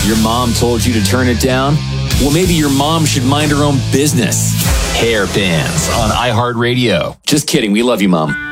Your mom told you to turn it down? Well, maybe your mom should mind her own business. Hairbands on iHeartRadio. Just kidding. We love you, Mom.